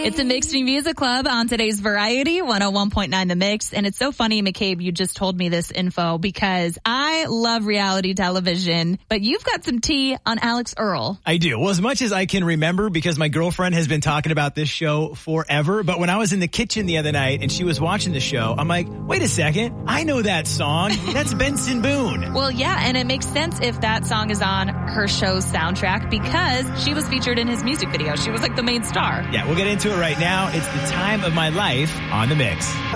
It's a Mixed New Music Club on today's Variety 101.9 The Mix. And it's so funny, McCabe, you just told me this info because I love reality television, but you've got some tea on Alex Earl. I do. Well, as much as I can remember, because my girlfriend has been talking about this show forever. But when I was in the kitchen the other night and she was watching the show, I'm like, wait a second. I know that song. That's Benson Boone. Well, yeah, and it makes sense if that song is on her show's soundtrack because she was featured in his music video. She was like the main star. Yeah, we'll get into it right now. It's the time of my life on The Mix.